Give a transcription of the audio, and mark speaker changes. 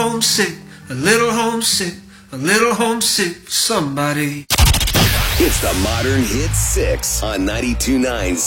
Speaker 1: homesick, a little homesick, a little homesick for somebody.
Speaker 2: It's the Modern Hit 6 on 92.9